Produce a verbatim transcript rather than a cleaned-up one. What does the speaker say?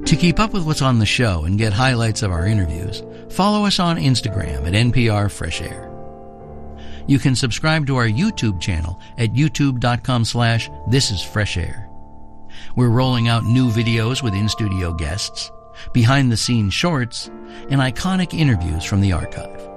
To keep up with what's on the show and get highlights of our interviews, follow us on Instagram at N P R Fresh Air. You can subscribe to our YouTube channel at youtube.com slash This is Fresh Air. We're rolling out new videos with in-studio guests, behind-the-scenes shorts, and iconic interviews from the archive.